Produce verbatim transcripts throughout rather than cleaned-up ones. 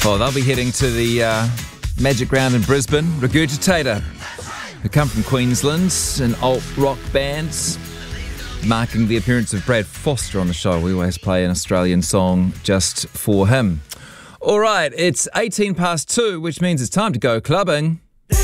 Well, they'll be heading to the uh, Magic Round in Brisbane. Regurgitator, who come from Queensland, an alt-rock band, marking the appearance of Brad Foster on the show. We always play an Australian song just for him. All right, it's eighteen past two, which means it's time to go clubbing.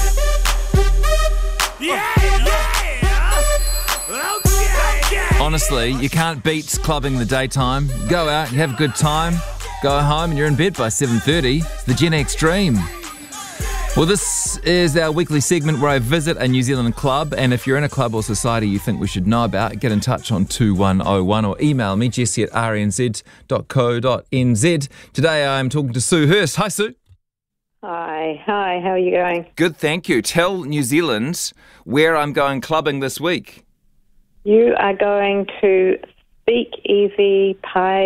Honestly, you can't beat clubbing in the daytime. Go out, you have a good time, go home and you're in bed by seven thirty. It's the Gen X dream. Well, this is our weekly segment where I visit a New Zealand club, and if you're in a club or society you think we should know about, get in touch on two one oh one or email me, jesse at r n z dot co dot n z. Today I'm talking to Sue Hurst. Hi, Sue. Hi, hi, how are you going? Good, thank you. Tell New Zealand where I'm going clubbing this week. You are going to Speakeasy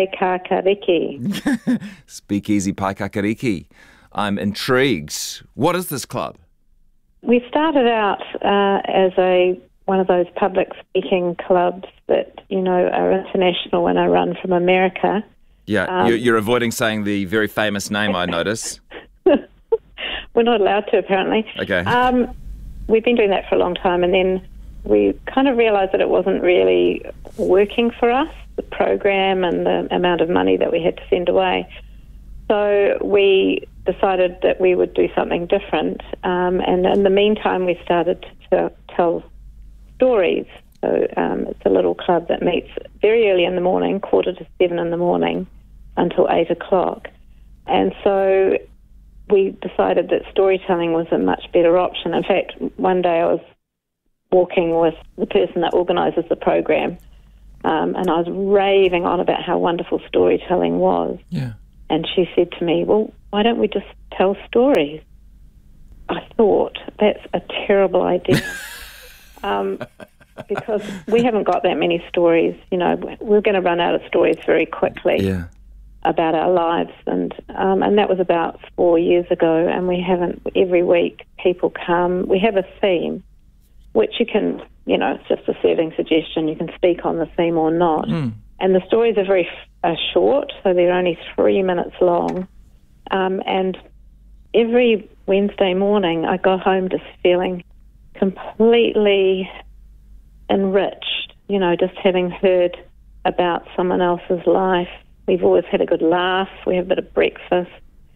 Paikakariki. Speakeasy Paikakariki. I'm intrigued. What is this club? We started out uh, as a one of those public speaking clubs that, you know, are international and are run from America. Yeah, Um, you're, you're avoiding saying the very famous name, I notice. We're not allowed to, apparently. Okay. Um, we've been doing that for a long time, and then we kind of realised that it wasn't really working for us, the program and the amount of money that we had to send away. So we decided that we would do something different, um, and in the meantime we started to tell stories. So um, it's a little club that meets very early in the morning, quarter to seven in the morning, until eight o'clock. And so we decided that storytelling was a much better option. In fact, one day I was walking with the person that organises the program, um, and I was raving on about how wonderful storytelling was. Yeah. And she said to me, well, why don't we just tell stories? I thought, that's a terrible idea. um, because we haven't got that many stories. You know, we're going to run out of stories very quickly Yeah. about our lives. And um, and that was about four years ago, and we haven't, every week people come. We have a theme, which you can, you know, it's just a serving suggestion. You can speak on the theme or not. Mm. And the stories are very are short, so they're only three minutes long. Um, and every Wednesday morning I got home just feeling completely enriched, you know, just having heard about someone else's life. We've always had a good laugh. We have a bit of breakfast.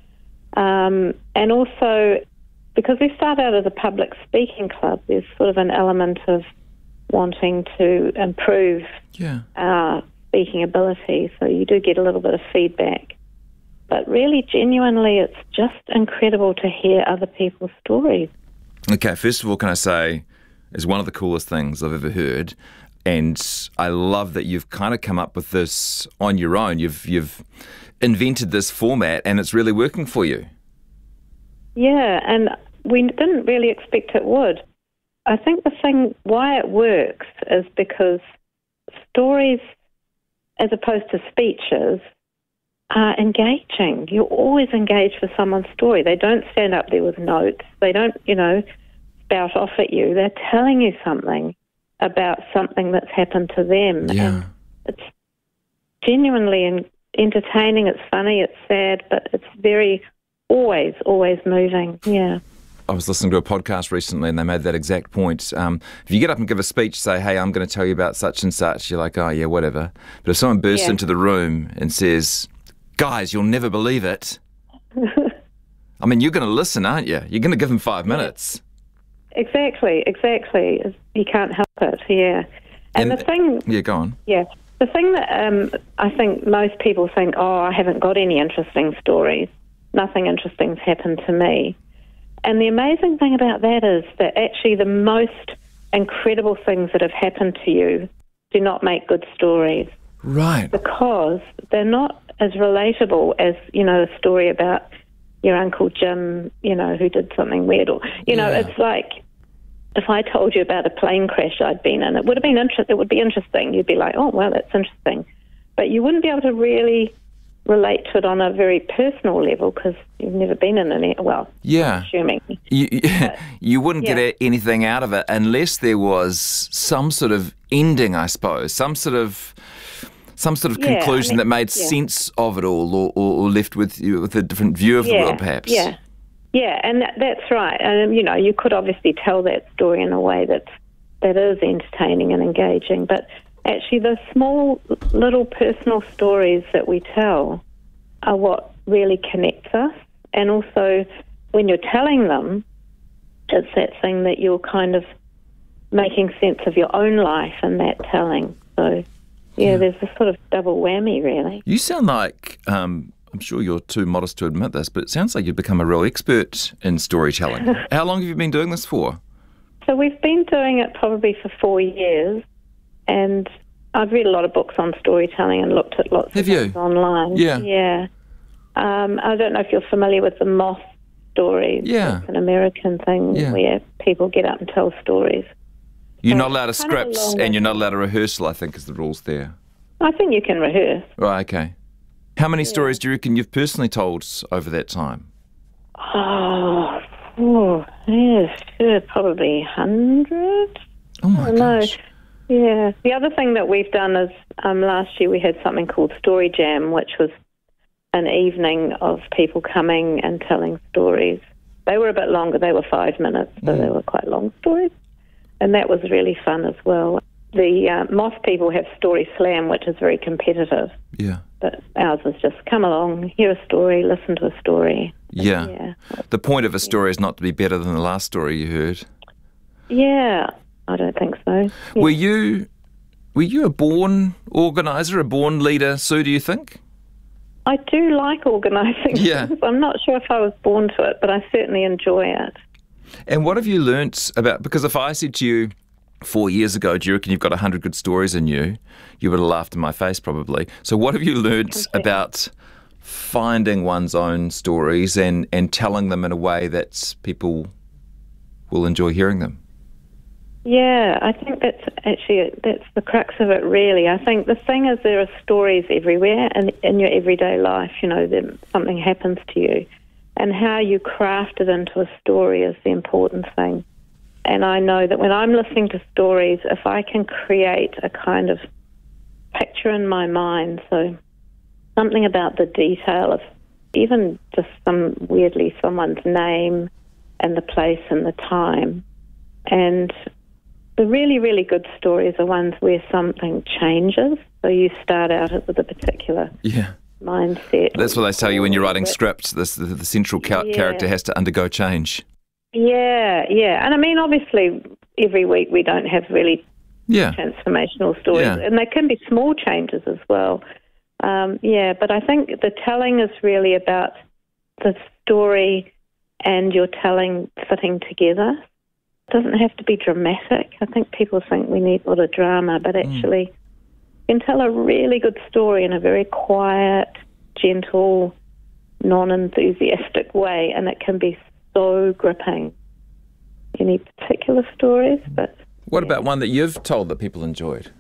Um, and also, because we start out as a public speaking club, there's sort of an element of wanting to improve Yeah. our speaking ability, so you do get a little bit of feedback. But really, genuinely, it's just incredible to hear other people's stories. Okay, first of all, can I say, it's one of the coolest things I've ever heard, and I love that you've kind of come up with this on your own. You've you've invented this format, and it's really working for you. Yeah, and we didn't really expect it would. I think the thing why it works is because stories, as opposed to speeches, are engaging. You're always engaged with someone's story. They don't stand up there with notes. They don't, you know, spout off at you. They're telling you something about something that's happened to them. Yeah. And it's genuinely en- entertaining. It's funny. It's sad, but it's very, always, always moving. Yeah. I was listening to a podcast recently and they made that exact point. Um, if you get up and give a speech, say, hey, I'm going to tell you about such and such, you're like, oh, yeah, whatever. But if someone bursts Yeah. into the room and says, guys, you'll never believe it, I mean, you're going to listen, aren't you? You're going to give them five minutes. Exactly, exactly. You can't help it, yeah. And, And- the thing... Yeah, go on. Yeah. The thing that um, I think most people think, oh, I haven't got any interesting stories. Nothing interesting's happened to me. And the amazing thing about that is that actually the most incredible things that have happened to you do not make good stories, Right. because they're not as relatable as, you know, a story about your Uncle Jim, you know, who did something weird. Or, you know, Yeah. it's like if I told you about a plane crash I'd been in, it would have been inter- it would be interesting. You'd be like, oh, well, that's interesting. But you wouldn't be able to really relate to it on a very personal level because you've never been in an, well, Yeah. assuming. You, you wouldn't yeah. get anything out of it unless there was some sort of ending, I suppose, some sort of Some sort of Yeah, I conclusion mean, that made yeah. sense of it all, or, or, or left with you with a different view of the Yeah, world, perhaps. yeah, yeah, and that, that's right. And you know, you could obviously tell that story in a way that that is entertaining and engaging, but actually, the small, little personal stories that we tell are what really connects us. And also, when you're telling them, it's that thing that you're kind of making sense of your own life in that telling. So, yeah, Yeah. there's a sort of double whammy, really. You sound like, um, I'm sure you're too modest to admit this, but it sounds like you've become a real expert in storytelling. How long have you been doing this for? So we've been doing it probably for four years, and I've read a lot of books on storytelling and looked at lots Have of you? things online. Yeah. Yeah. Um, I don't know if you're familiar with the Moth stories. Yeah. It's an American thing Yeah. where people get up and tell stories. You're So not allowed to it's kind of scripts along and you're those not allowed to rehearsal, I think, is the rules there. I think you can rehearse. Right, okay. How many stories do you reckon you've personally told over that time? Oh, oh yeah, sure, probably hundred. Oh my I don't know. gosh. Yeah. The other thing that we've done is um, last year we had something called Story Jam, which was an evening of people coming and telling stories. They were a bit longer. They were five minutes, so they were quite long stories. And that was really fun as well. The uh, Moth people have Story Slam, which is very competitive. Yeah. But ours is just come along, hear a story, listen to a story. Yeah. Yeah. The point of a story is not to be better than the last story you heard. Yeah, I don't think so. Yeah. Were you were you a born organiser, a born leader, Sue, do you think? I do like organising Yeah. things. I'm not sure if I was born to it, but I certainly enjoy it. And what have you learnt about, because if I said to you four years ago, do you reckon you've got one hundred good stories in you, you would have laughed in my face probably. So what have you learnt about finding one's own stories and, and telling them in a way that people will enjoy hearing them? Yeah, I think that's actually, that's the crux of it really. I think the thing is there are stories everywhere in, in your everyday life, you know, that something happens to you. And how you craft it into a story is the important thing. And I know that when I'm listening to stories, if I can create a kind of picture in my mind, so something about the detail of even just some, weirdly, someone's name and the place and the time. And the really, really good stories are ones where something changes. So you start out with a particular Yeah. mindset. That's what they tell you when you're writing But- scripts. This, the, the central ca- Yeah. character has to undergo change. Yeah, yeah. And I mean, obviously, every week we don't have really Yeah. transformational stories. Yeah. And they can be small changes as well. Um, yeah, but I think the telling is really about the story and your telling fitting together. It doesn't have to be dramatic. I think people think we need a lot of drama, but actually you can tell a really good story in a very quiet, gentle, non-enthusiastic way, and it can be so gripping. You need particular stories, but... What about one that you've told that people enjoyed?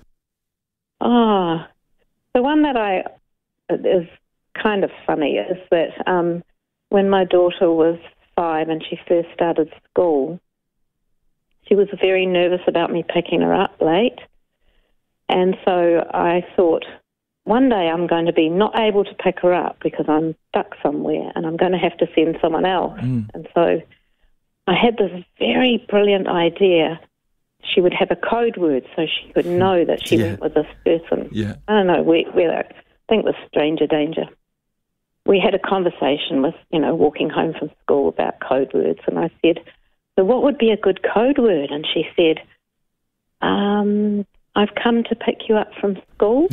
Oh, the one that I is kind of funny is that um, when my daughter was five and she first started school, she was very nervous about me picking her up late. And so I thought, one day I'm going to be not able to pick her up because I'm stuck somewhere and I'm going to have to send someone else. Mm. And so I had this very brilliant idea. She would have a code word so she could know that she Yeah. went with this person. Yeah. I don't know where, where I think it was stranger danger. We had a conversation with, you know, walking home from school about code words, and I said, so what would be a good code word? And she said, um, I've come to pick you up from school.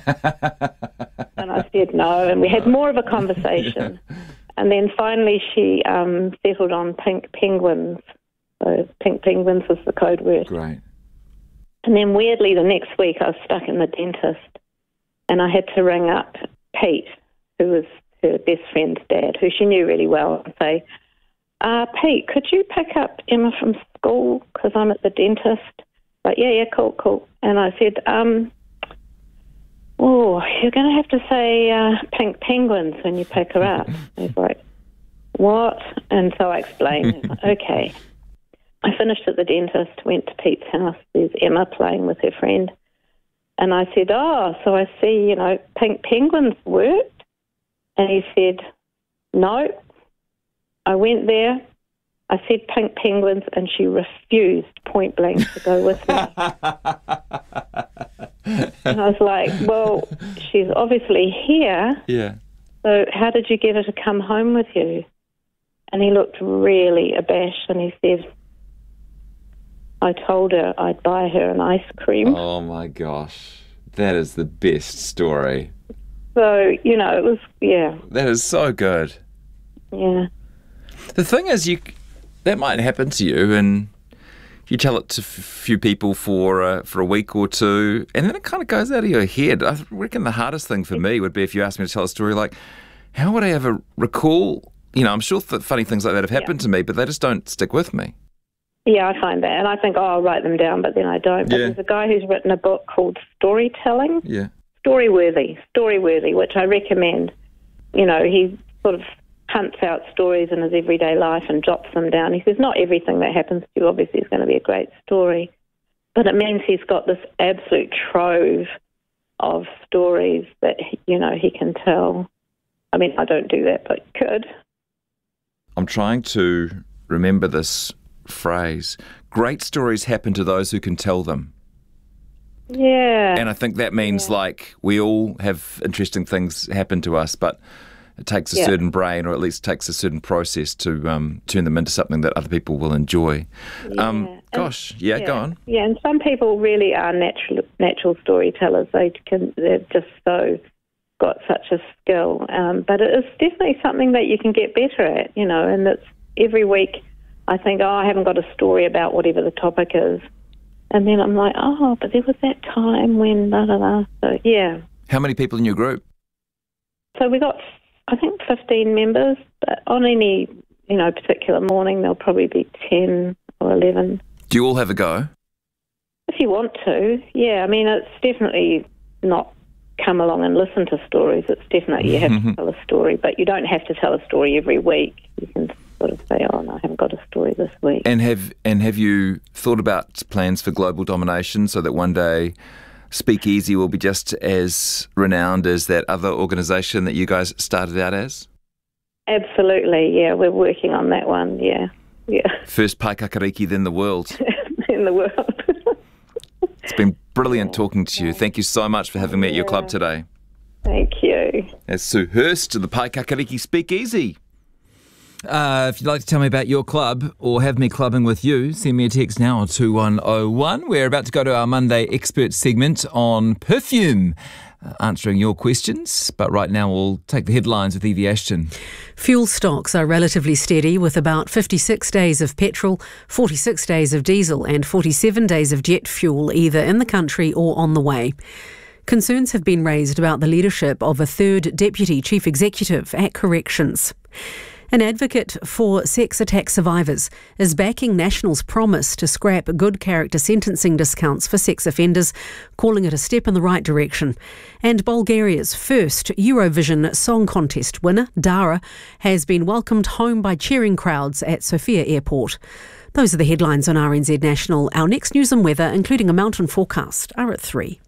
And I said, no, and we had more of a conversation. And then finally she um, settled on pink penguins. So pink penguins was the code word. Great. And then weirdly, the next week I was stuck in the dentist and I had to ring up Pete, who was her best friend's dad, who she knew really well, and say, uh, Pete, could you pick up Emma from school because I'm at the dentist? Like, yeah, yeah, cool, cool. And I said, um, oh, you're going to have to say uh, pink penguins when you pick her up. He's like, what? And so I explained, He's like, okay. I finished at the dentist, went to Pete's house. There's Emma playing with her friend. And I said, oh, so I see, you know, pink penguins worked. And he said, no. I went there, I said pink penguins, and she refused point blank to go with me. And I was like, well, she's obviously here. Yeah. So how did you get her to come home with you? And he looked really abashed and he said, I told her I'd buy her an ice cream. Oh, my gosh. That is the best story. So, you know, it was, yeah. That is so good. Yeah. The thing is, you that might happen to you, and you tell it to a few people for uh, for a week or two, and then it kind of goes out of your head. I reckon the hardest thing for me would be if you asked me to tell a story like, how would I ever recall? You know, I'm sure that funny things like that have happened yeah. to me, but they just don't stick with me. Yeah, I find that, and I think, oh, I'll write them down, but then I don't. But yeah. there's a guy who's written a book called Storytelling. Yeah. Storyworthy, Storyworthy, which I recommend. You know, he sort of hunts out stories in his everyday life and jots them down. He says not everything that happens to you obviously is going to be a great story, but it means he's got this absolute trove of stories that, you know, he can tell. I mean, I don't do that, but could. I'm trying to remember this phrase. Great stories happen to those who can tell them. Yeah. And I think that means yeah. like we all have interesting things happen to us, but it takes a yeah. certain brain, or at least takes a certain process to um, turn them into something that other people will enjoy. Yeah. Um, gosh, yeah, yeah, go on. Yeah, and some people really are natural natural storytellers. They can, they've just so got such a skill. Um, but it is definitely something that you can get better at, you know, and it's every week I think, oh, I haven't got a story about whatever the topic is. And then I'm like, oh, but there was that time when blah, blah, blah. So, yeah. How many people in your group? So we got, I think, fifteen members, but on any, you know, particular morning there'll probably be ten or eleven. Do you all have a go? If you want to, yeah. I mean, it's definitely not come along and listen to stories. It's definitely you have to tell a story, but you don't have to tell a story every week. You can sort of say, oh, no, I haven't got a story this week. And have and have you thought about plans for global domination so that one day Speakeasy will be just as renowned as that other organisation that you guys started out as? Absolutely, yeah. We're working on that one, yeah. yeah. First Paikakariki, then the world. In the world. It's been brilliant talking to you. Thank you so much for having me at your club today. Thank you. That's Sue Hurst of the Paikakariki Speakeasy. Uh, if you'd like to tell me about your club or have me clubbing with you, send me a text now on two one oh one. We're about to go to our Monday expert segment on perfume, uh, answering your questions. But right now we'll take the headlines with Evie Ashton. Fuel stocks are relatively steady, with about fifty-six days of petrol, forty-six days of diesel and forty-seven days of jet fuel either in the country or on the way. Concerns have been raised about the leadership of a third deputy chief executive at Corrections. An advocate for sex attack survivors is backing National's promise to scrap good character sentencing discounts for sex offenders, calling it a step in the right direction. And Bulgaria's first Eurovision Song Contest winner, Dara, has been welcomed home by cheering crowds at Sofia Airport. Those are the headlines on R N Z National. Our next news and weather, including a mountain forecast, are at three.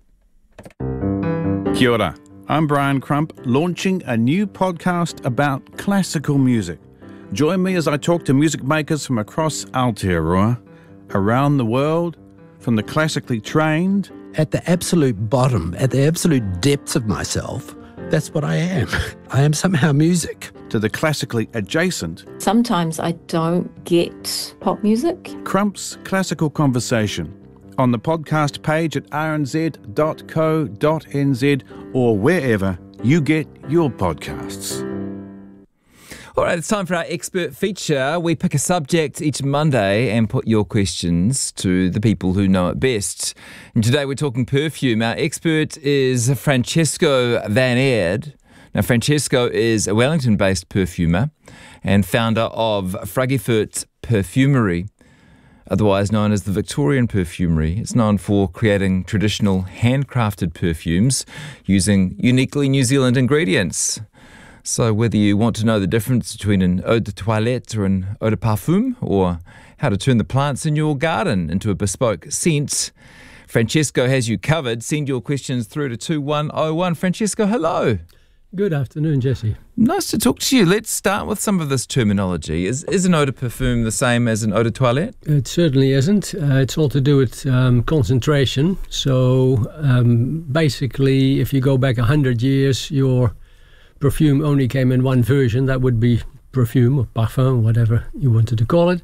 Kia ora. I'm Brian Crump, launching a new podcast about classical music. Join me as I talk to music makers from across Aotearoa, around the world, from the classically trained. At the absolute bottom, at the absolute depths of myself, that's what I am. I am somehow music. To the classically adjacent. Sometimes I don't get pop music. Crump's Classical Conversation. On the podcast page at r n z dot co dot n z or wherever you get your podcasts. All right, it's time for our expert feature. We pick a subject each Monday and put your questions to the people who know it best. And today we're talking perfume. Our expert is Francesco Van Aerd. Now, Francesco is a Wellington-based perfumer and founder of Fragifurt Perfumery, otherwise known as the Victorian Perfumery. It's known for creating traditional handcrafted perfumes using uniquely New Zealand ingredients. So whether you want to know the difference between an eau de toilette or an eau de parfum, or how to turn the plants in your garden into a bespoke scent, Francesco has you covered. Send your questions through to two one oh one. Francesco, hello. Good afternoon, Jesse. Nice to talk to you. Let's start with some of this terminology. Is is an eau de parfum the same as an eau de toilette? It certainly isn't. Uh, it's all to do with um, concentration. So um, basically, if you go back one hundred years, your perfume only came in one version. That would be perfume or parfum, whatever you wanted to call it.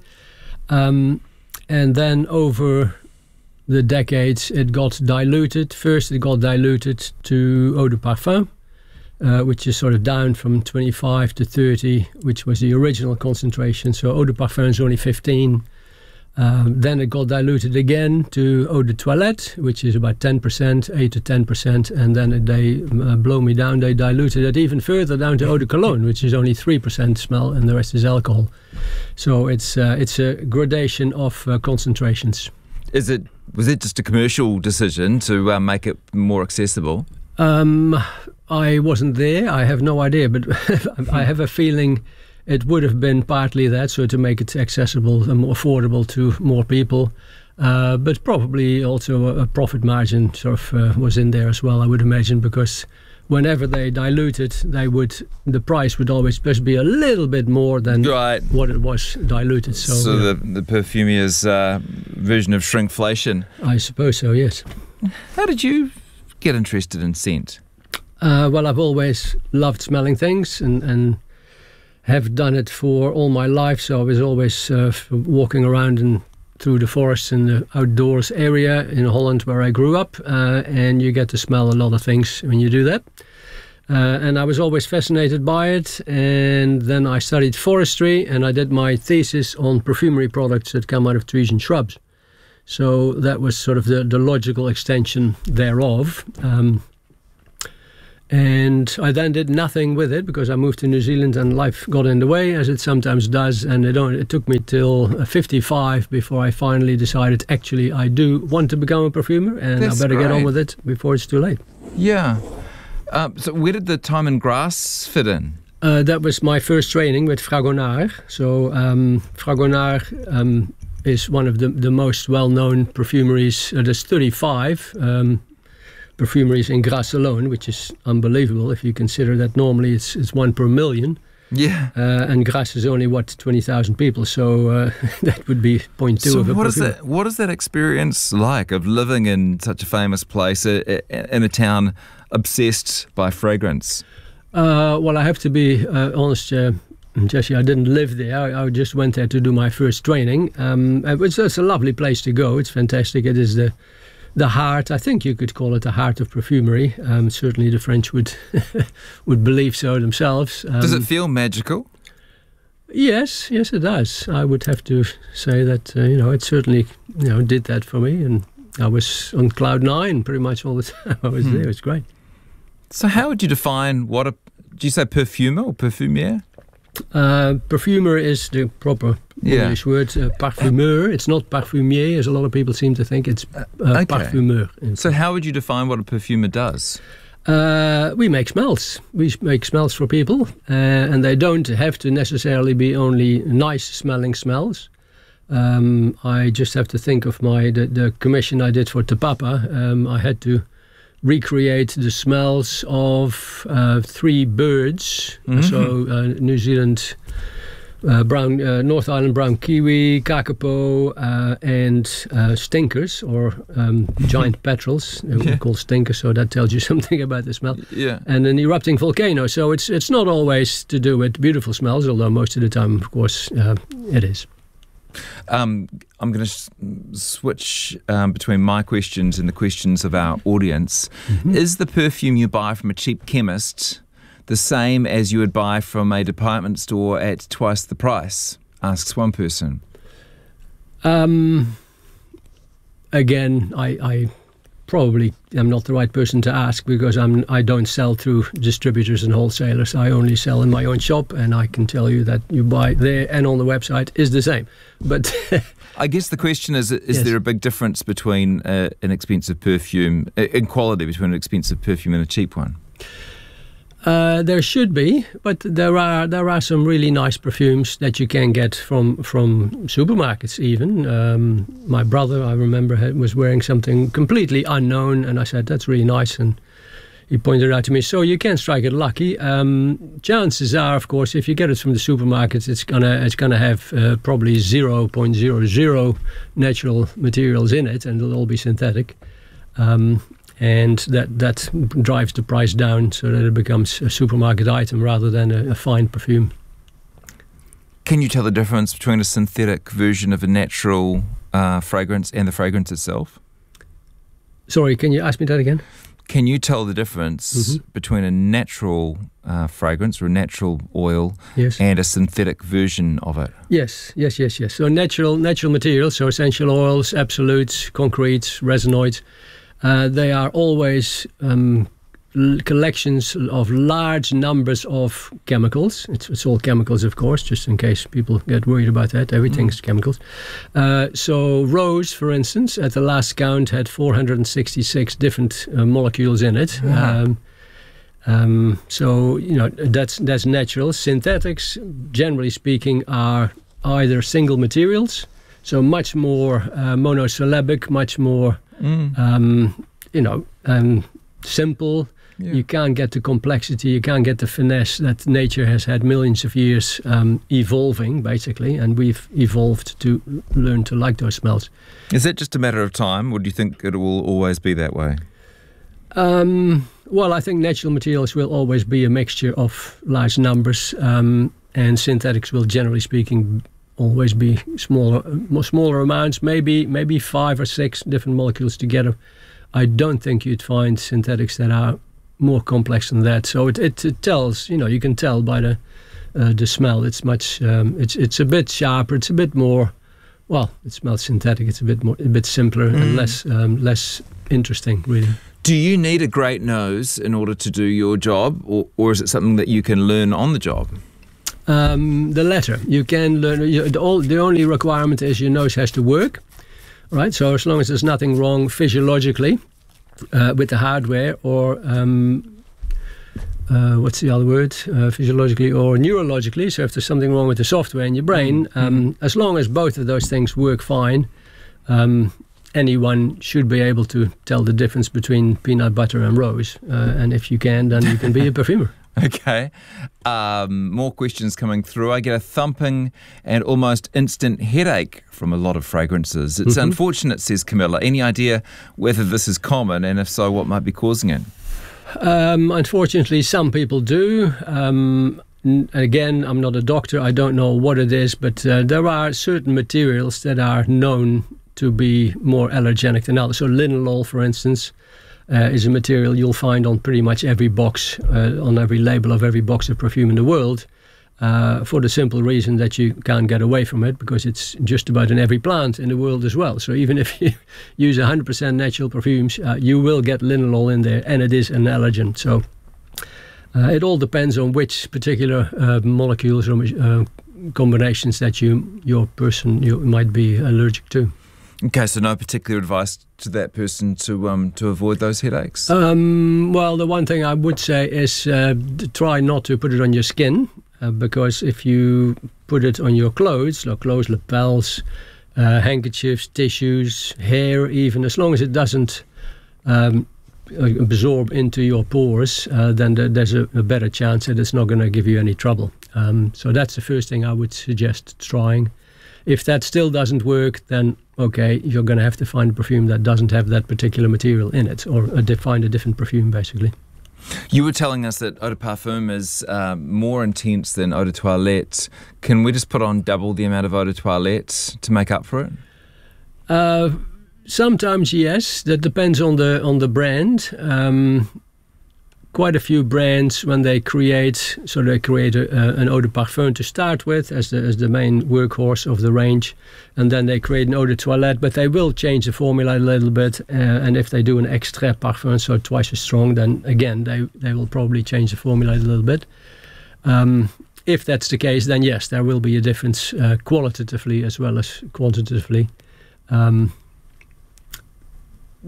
Um, and then over the decades, it got diluted. First, it got diluted to eau de parfum. Uh, which is sort of down from twenty-five to thirty, which was the original concentration. So eau de parfum is only fifteen. Um, then it got diluted again to eau de toilette, which is about ten percent, eight to ten percent. And then they uh, blow me down. They diluted it even further down to eau de cologne, which is only three percent smell, and the rest is alcohol. So it's uh, it's a gradation of uh, concentrations. Is it was it just a commercial decision to uh, make it more accessible? Um, I wasn't there. I have no idea, but I have a feeling it would have been partly that, so to make it accessible and more affordable to more people. Uh, but probably also a, a profit margin sort of uh, was in there as well, I would imagine, because whenever they diluted, they would the price would always just be a little bit more than right. what it was diluted. So, so yeah. the the perfumier's uh, version of shrinkflation. I suppose so. Yes. How did you get interested in scent? Uh, well, I've always loved smelling things and, and have done it for all my life. So I was always uh, walking around and through the forests and the outdoors area in Holland where I grew up. Uh, and you get to smell a lot of things when you do that. Uh, and I was always fascinated by it. And then I studied forestry and I did my thesis on perfumery products that come out of trees and shrubs. So that was sort of the, the logical extension thereof. Um, And I then did nothing with it because I moved to New Zealand and life got in the way, as it sometimes does. And it, only, it took me till fifty-five before I finally decided, actually, I do want to become a perfumer and That's I better great. get on with it before it's too late. Yeah. Uh, so where did the time and grass fit in? Uh, that was my first training with Fragonard. So um, Fragonard um, is one of the, the most well-known perfumeries. Uh, there's thirty-five. Um, perfumeries in Grasse alone, which is unbelievable if you consider that normally it's it's one per million. Yeah. Uh, and Grasse is only, what, twenty thousand people, so uh, that would be point two so of a what is perfume. that? What is that experience like of living in such a famous place, uh, in a town obsessed by fragrance? Uh, well, I have to be uh, honest, uh, Jesse, I didn't live there. I, I just went there to do my first training. Um, it's, it's a lovely place to go. It's fantastic. It is the The heart, I think you could call it the heart of perfumery. Um, certainly the French would would believe so themselves. Um, Does it feel magical? Yes, yes it does. I would have to say that, uh, you know, it certainly, you know, did that for me. And I was on cloud nine pretty much all the time I was hmm. there. It was great. So how would you define what a, do you say perfumer or perfumier? Uh, perfumer is the proper yeah. English word. Uh, parfumeur. It's not parfumier, as a lot of people seem to think. It's uh, okay. parfumeur. So how would you define what a perfumer does? Uh, we make smells. We make smells for people. Uh, and they don't have to necessarily be only nice-smelling smells. Um, I just have to think of my the, the commission I did for Te Papa. Um, I had to recreate the smells of uh, three birds. Mm-hmm. So uh, New Zealand uh, brown, uh, North Island brown kiwi, kakapo, uh, and uh, stinkers, or um, giant petrels. Yeah. We call stinkers, so that tells you something about the smell. Yeah. And an erupting volcano. So it's it's not always to do with beautiful smells, although most of the time, of course, uh, it is. Um, I'm going to sh- switch um, between my questions and the questions of our audience. Mm-hmm. Is the perfume you buy from a cheap chemist the same as you would buy from a department store at twice the price? Asks one person. Um, again, I, I probably am not the right person to ask because I'm, I don't sell through distributors and wholesalers. I only sell in my own shop, and I can tell you that you buy there and on the website is the same. But I guess the question is, is yes. there a big difference between uh, an expensive perfume, uh, in quality between an expensive perfume and a cheap one? Uh, there should be, but there are there are some really nice perfumes that you can get from from supermarkets even. Um, my brother, I remember, had, was wearing something completely unknown, and I said, that's really nice, and he pointed it out to me. So you can strike it lucky. Um, chances are, of course, if you get it from the supermarkets, it's gonna it's gonna have uh, probably zero point zero zero natural materials in it, and it'll all be synthetic. Um, And that, that drives the price down so that it becomes a supermarket item rather than a, a fine perfume. Can you tell the difference between a synthetic version of a natural uh, fragrance and the fragrance itself? Sorry, can you ask me that again? Can you tell the difference mm-hmm. between a natural uh, fragrance or a natural oil yes. and a synthetic version of it? Yes, yes, yes, yes. So natural, natural materials, so essential oils, absolutes, concretes, resinoids, Uh, they are always um, l- collections of large numbers of chemicals. It's, it's all chemicals, of course, just in case people get worried about that. Everything's mm. chemicals. Uh, so rose, for instance, at the last count had four hundred sixty-six different uh, molecules in it. Yeah. Um, um, so, you know, that's, that's natural. Synthetics, generally speaking, are either single materials, so much more uh, monosyllabic, much more... Mm. Um, you know, um, simple. Yeah. You can't get the complexity, you can't get the finesse that nature has had millions of years um, evolving, basically, and we've evolved to learn to like those smells. Is that just a matter of time, or do you think it will always be that way? Um, well, I think natural materials will always be a mixture of large numbers, um, and synthetics will, generally speaking, always be smaller, more smaller amounts, maybe maybe five or six different molecules together. I don't think you'd find synthetics that are more complex than that. So it, it, it tells, you know, you can tell by the uh, the smell. It's much, um, it's it's a bit sharper. It's a bit more, well, it smells synthetic. It's a bit more, a bit simpler mm. and less um, less interesting, really. Do you need a great nose in order to do your job, or or is it something that you can learn on the job? Um, the latter. You can learn. You, the, all, the only requirement is your nose has to work, right? So as long as there's nothing wrong physiologically uh, with the hardware, or um, uh, what's the other word? Uh, physiologically or neurologically. So if there's something wrong with the software in your brain, um, mm-hmm. as long as both of those things work fine, um, anyone should be able to tell the difference between peanut butter and rose. Uh, and if you can, then you can be a perfumer. Okay. Um, more questions coming through. I get a thumping and almost instant headache from a lot of fragrances. It's mm-hmm. unfortunate, says Camilla. Any idea whether this is common, and if so, what might be causing it? Um, unfortunately, some people do. Um, again, I'm not a doctor. I don't know what it is, but uh, there are certain materials that are known to be more allergenic than others. So linalool, for instance, Uh, is a material you'll find on pretty much every box, uh, on every label of every box of perfume in the world, uh, for the simple reason that you can't get away from it, because it's just about in every plant in the world as well. So even if you use one hundred percent natural perfumes, uh, you will get linalool in there, and it is an allergen. So uh, it all depends on which particular uh, molecules or uh, combinations that you your person you might be allergic to. Okay, so no particular advice to that person to um, to avoid those headaches? Um, well, the one thing I would say is uh, try not to put it on your skin, uh, because if you put it on your clothes, like clothes, lapels, uh, handkerchiefs, tissues, hair even, as long as it doesn't um, absorb into your pores, uh, then th- there's a, a better chance that it's not going to give you any trouble. Um, so that's the first thing I would suggest trying. If that still doesn't work, then okay, you're going to have to find a perfume that doesn't have that particular material in it, or uh, find a different perfume, basically. You were telling us that eau de parfum is uh, more intense than eau de toilette. Can we just put on double the amount of eau de toilette to make up for it? Uh, sometimes, yes. That depends on the on the brand. Um, Quite a few brands, when they create, so they create a, uh, an eau de parfum to start with as the as the main workhorse of the range, and then they create an eau de toilette, but they will change the formula a little bit, uh, and if they do an extrait parfum, so twice as strong, then again they, they will probably change the formula a little bit. Um, if that's the case, then yes, there will be a difference uh, qualitatively as well as quantitatively. Um, yeah.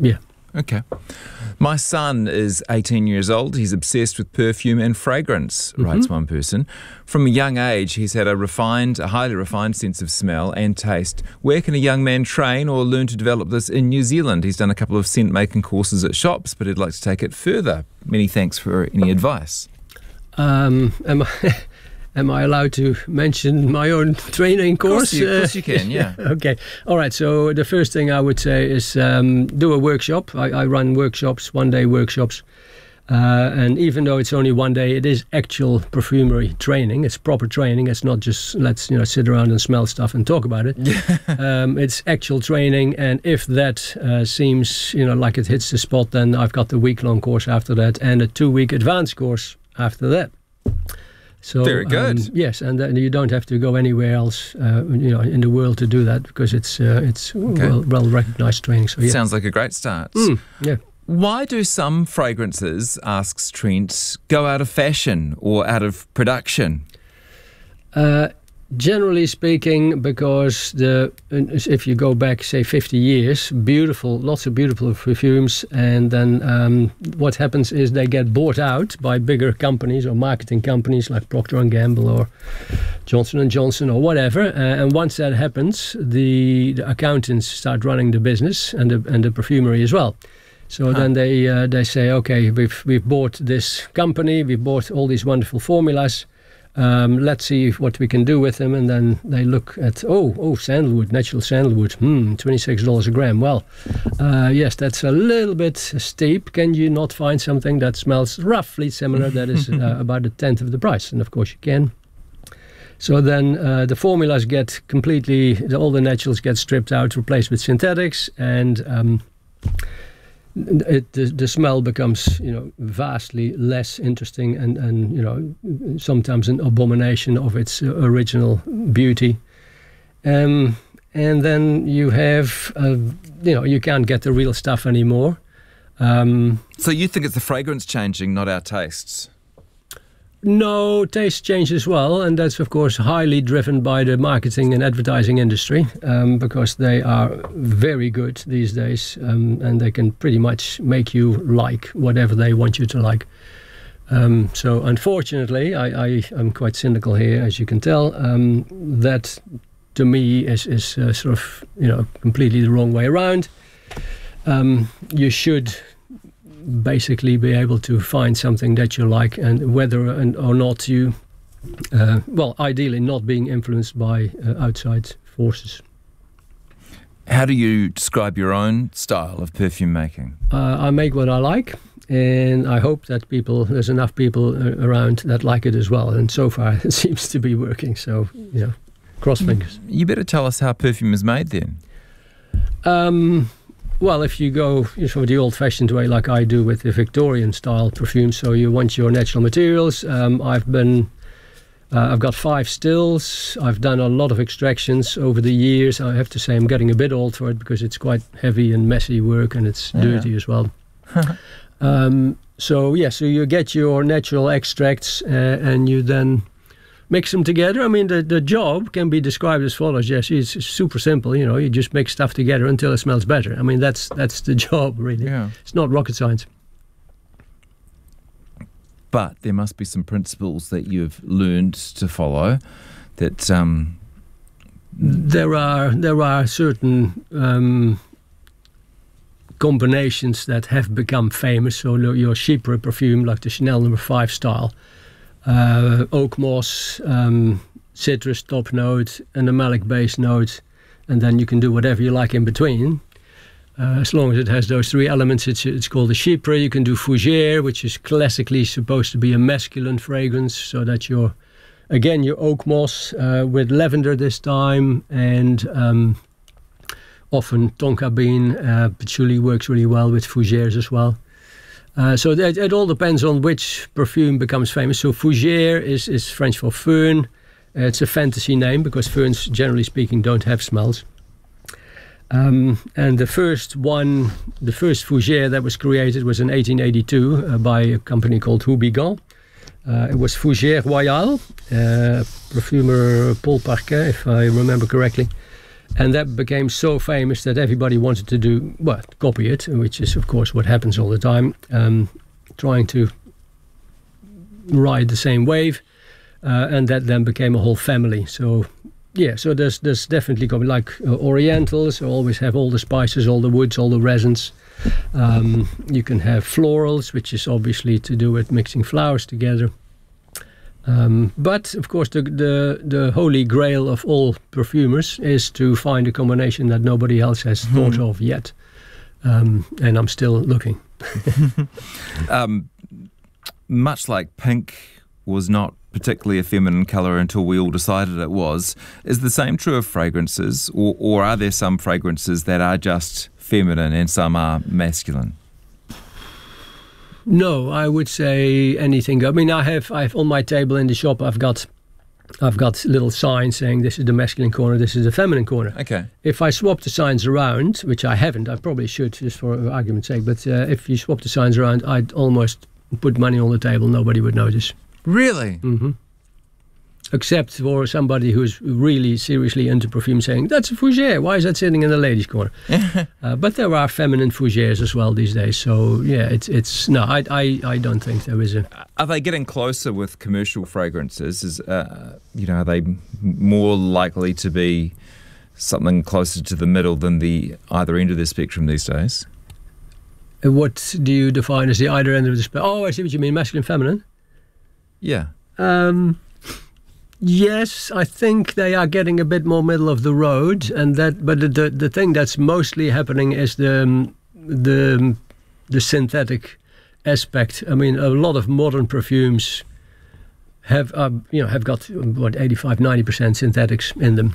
Okay. My son is eighteen years old. He's obsessed with perfume and fragrance, mm-hmm. writes one person. From a young age, he's had a refined, a highly refined sense of smell and taste. Where can a young man train or learn to develop this in New Zealand? He's done a couple of scent-making courses at shops, but he'd like to take it further. Many thanks for any advice. Um, am I... Am I allowed to mention my own training course? Of course you, of course you can, yeah. Okay. All right. So the first thing I would say is um, do a workshop. I, I run workshops, one-day workshops. Uh, and even though it's only one day, it is actual perfumery training. It's proper training. It's not just let's you know sit around and smell stuff and talk about it. um, it's actual training. And if that uh, seems you know like it hits the spot, then I've got the week-long course after that and a two-week advanced course after that. So, Very good. Um, yes, and then you don't have to go anywhere else, uh, you know, in the world to do that because it's uh, it's okay. well, well recognized training. So yeah. Sounds like a great start. Mm, yeah. Why do some fragrances, asks Trent, go out of fashion or out of production? Uh, generally speaking, because the if you go back, say, fifty years, beautiful, lots of beautiful perfumes, and then um, what happens is they get bought out by bigger companies or marketing companies like Procter and Gamble or Johnson and Johnson or whatever. Uh, and once that happens, the, the accountants start running the business and the and the perfumery as well. So huh. then they uh, they say, okay, we've we've bought this company, we've bought all these wonderful formulas. Um, let's see what we can do with them, and then they look at oh oh sandalwood, natural sandalwood, hmm, twenty-six dollars a gram. Well, uh, yes, that's a little bit steep. Can you not find something that smells roughly similar that is uh, about a tenth of the price? And of course you can. So then uh, the formulas get completely, the, all the naturals get stripped out, replaced with synthetics, and um, It, the, the smell becomes, you know, vastly less interesting and, and you know, sometimes an abomination of its uh, original beauty. Um, and then you have, uh, you know, you can't get the real stuff anymore. Um, so you think it's the fragrance changing, not our tastes? No, taste change as well, and that's of course highly driven by the marketing and advertising industry um, because they are very good these days, um, and they can pretty much make you like whatever they want you to like. Um, so unfortunately, I, I am quite cynical here, as you can tell. Um, that to me is, is uh, sort of you know completely the wrong way around. Um, you should basically be able to find something that you like, and whether or not you, uh, well, ideally not being influenced by uh, outside forces. How do you describe your own style of perfume making? Uh, I make what I like, and I hope that people, there's enough people uh, around that like it as well. And so far, it seems to be working. So, you know, cross fingers. You better tell us how perfume is made then. Um... Well, if you go you know, the old-fashioned way, like I do with the Victorian-style perfume, so you want your natural materials. Um, I've been, uh, I've got five stills. I've done a lot of extractions over the years. I have to say I'm getting a bit old for it because it's quite heavy and messy work, and it's yeah. dirty as well. um, so yeah, so you get your natural extracts, uh, and you then mix them together. I mean, the, the job can be described as follows, Jesse. It's super simple, you know. You just mix stuff together until it smells better. I mean, that's that's the job, really. Yeah. It's not rocket science. But there must be some principles that you've learned to follow that... Um... There are, there are certain um, combinations that have become famous. So your Chypre perfume, like the Chanel number five style, Uh, oak moss, um, citrus top note, an malic base note, and then you can do whatever you like in between. Uh, as long as it has those three elements, it's, it's called a Chypre. You can do Fougère, which is classically supposed to be a masculine fragrance, so that you're, again, your oak moss uh, with lavender this time, and um, often tonka bean. Uh, patchouli works really well with Fougères as well. Uh, so that, it all depends on which perfume becomes famous. So Fougère is, is French for fern. Uh, it's a fantasy name because ferns, generally speaking, don't have smells. Um, and the first one, the first Fougère that was created was in eighteen eighty-two uh, by a company called Houbigant. Uh, it was Fougère Royale, uh, perfumer Paul Parquet, if I remember correctly. And that became so famous that everybody wanted to do, well, copy it, which is, of course, what happens all the time, um, trying to ride the same wave. Uh, and that then became a whole family. So, yeah, so there's there's definitely, like uh, Orientals, always have all the spices, all the woods, all the resins. Um, you can have florals, which is obviously to do with mixing flowers together. Um, but, of course, the, the the holy grail of all perfumers is to find a combination that nobody else has mm-hmm. thought of yet. Um, and I'm still looking. um, much like pink was not particularly a feminine colour until we all decided it was, is the same true of fragrances, or, or are there some fragrances that are just feminine and some are masculine? No, I would say anything. I mean, I have, I have on my table in the shop, I've got, I've got little signs saying this is the masculine corner, this is the feminine corner. Okay. If I swap the signs around, which I haven't, I probably should just for argument's sake, but uh, if you swap the signs around, I'd almost put money on the table, nobody would notice. Really? Mm-hmm. Except for somebody who's really seriously into perfume saying, that's a fougere, why is that sitting in the ladies' corner? uh, but there are feminine fougères as well these days, so yeah, it's, it's no, I, I, I don't think there is a... Are they getting closer with commercial fragrances? Is, uh, you know, are they more likely to be something closer to the middle than the either end of the spectrum these days? Uh, what do you define as the either end of the spectrum? Oh, I see what you mean, masculine, feminine? Yeah. Um... Yes, I think they are getting a bit more middle of the road, and that. But the the, the thing that's mostly happening is the the the synthetic aspect. I mean, a lot of modern perfumes have uh, you know have got what eighty-five, ninety percent synthetics in them,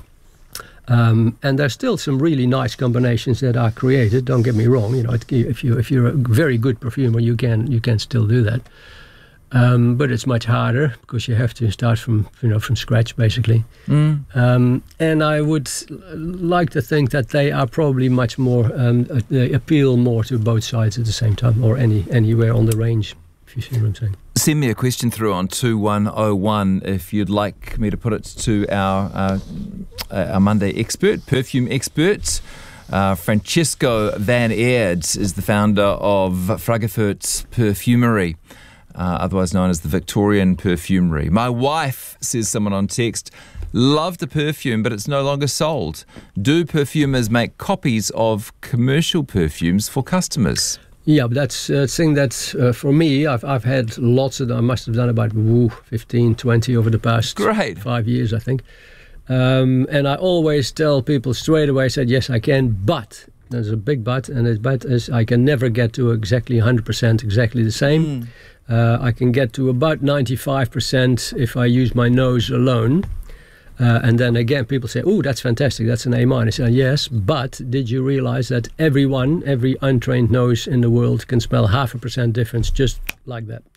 um, and there's still some really nice combinations that are created. Don't get me wrong. You know, if you if you're a very good perfumer, you can you can still do that. Um, but it's much harder because you have to start from you know from scratch basically. Mm. Um, and I would like to think that they are probably much more um, uh, they appeal more to both sides at the same time, or any anywhere on the range. If you see what I'm saying. Send me a question through on two one oh one if you'd like me to put it to our uh, our Monday expert, perfume expert. Uh, Francesco van Aert is the founder of Fraggefoort Perfumery. Uh, otherwise known as the Victorian Perfumery. My wife, says someone on text, loved a perfume, but it's no longer sold. Do perfumers make copies of commercial perfumes for customers? Yeah, but that's a thing that, uh, for me, I've I've had lots of them. I must have done about woo, fifteen, twenty over the past Great. five years, I think. Um, and I always tell people straight away, I said, yes, I can, but... There's a big but, and the but is I can never get to exactly one hundred percent exactly the same. Mm. Uh, I can get to about ninety-five percent if I use my nose alone. Uh, and then again, people say, oh, that's fantastic, that's an A minus. Uh, yes, but did you realize that everyone, every untrained nose in the world can smell half a percent difference just like that?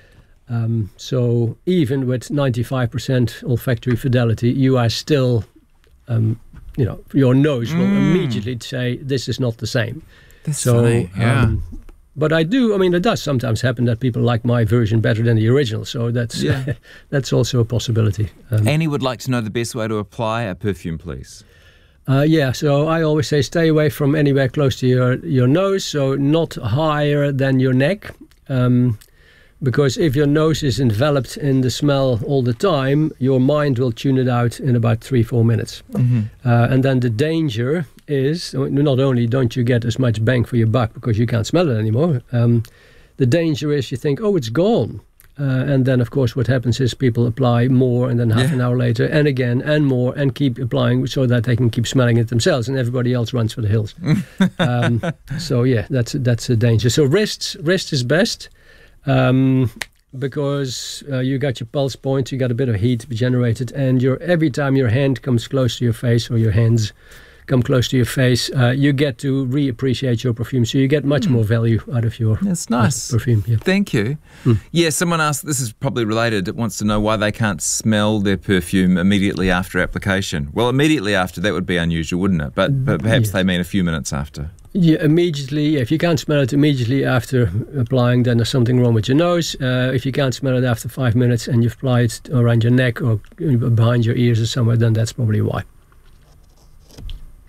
Um, so even with ninety-five percent olfactory fidelity, you are still... Um, you know, your nose will mm. immediately say, this is not the same. That's so, funny, yeah. Um, but I do, I mean, it does sometimes happen that people like my version better than the original. So that's yeah. that's also a possibility. Um, Annie would like to know the best way to apply a perfume, please. Uh, yeah, so I always say stay away from anywhere close to your, your nose, so not higher than your neck. Um, Because if your nose is enveloped in the smell all the time, your mind will tune it out in about three, four minutes. Mm-hmm. Uh, and then the danger is, not only don't you get as much bang for your buck because you can't smell it anymore, um, the danger is you think, oh, it's gone. Uh, and then, of course, what happens is people apply more and then half yeah. an hour later and again and more and keep applying so that they can keep smelling it themselves and everybody else runs for the hills. um, so, yeah, that's, that's a danger. So wrists, wrist is best. Um, because uh, you got your pulse points, you got a bit of heat generated, and your every time your hand comes close to your face or your hands come close to your face, uh, you get to reappreciate your perfume. So you get much mm. more value out of your That's nice. perfume. Yeah. Thank you. Mm. Yeah, someone asked, this is probably related, it wants to know why they can't smell their perfume immediately after application. Well, immediately after, that would be unusual, wouldn't it? But, but perhaps yes. they mean a few minutes after. Yeah, immediately. If you can't smell it immediately after applying, then there's something wrong with your nose. Uh, if you can't smell it after five minutes and you've applied it around your neck or behind your ears or somewhere, then that's probably why.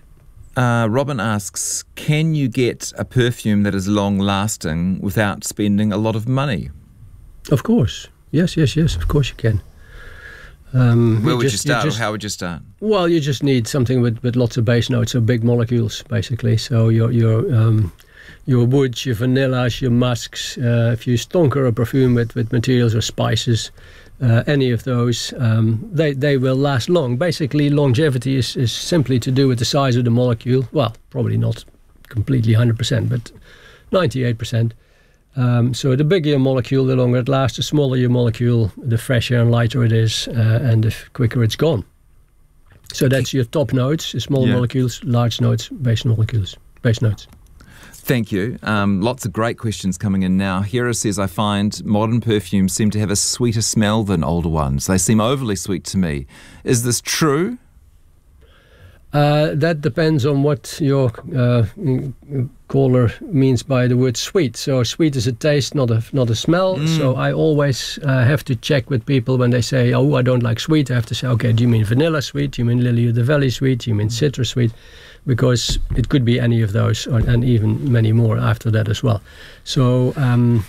Uh, Robin asks, can you get a perfume that is long-lasting without spending a lot of money? Of course. Yes, yes, yes. Of course you can. Um, Where you would just, you start, you just, or how would you start? Well, you just need something with, with lots of base notes, so big molecules, basically. So your your um, your woods, your vanillas, your musks. Uh, if you stonker a perfume with, with materials or spices, uh, any of those, um, they they will last long. Basically, longevity is, is simply to do with the size of the molecule. Well, probably not completely one hundred percent, but ninety-eight percent. Um, so the bigger your molecule, the longer it lasts. The smaller your molecule, the fresher and lighter it is, uh, and the quicker it's gone. So that's your top notes, small yeah. molecules, large notes, base molecules, base notes. Thank you. Um, lots of great questions coming in now. Hera says, I find modern perfumes seem to have a sweeter smell than older ones. They seem overly sweet to me. Is this true? Uh, that depends on what your uh, caller means by the word sweet. So sweet is a taste, not a not a smell. Mm. So I always uh, have to check with people when they say, oh, I don't like sweet. I have to say, okay, do you mean vanilla sweet? Do you mean lily of the valley sweet? Do you mean citrus sweet? Because it could be any of those, or, and even many more after that as well. So um,